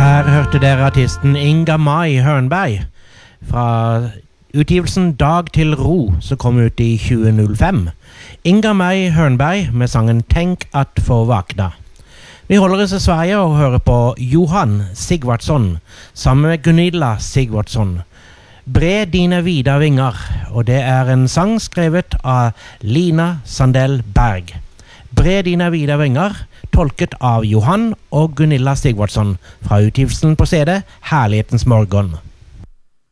Her hørte dere artisten Inga Mai Hørnberg fra utgivelsen Dag til ro, som kom ut i 2005. Inga Mai Hørnberg med sangen Tenk at få vakna. Vi holder oss i Sverige og hører på Johan Sigvardsson sammen med Gunilla Sigvardsson. Bre dine vida vinger, og det er en sang skrevet av Lina Sandell Berg. Bre dine vida vinger, tolket av Johan og Gunilla Sigvardsson fra utgivelsen på CD Herlighetens morgen.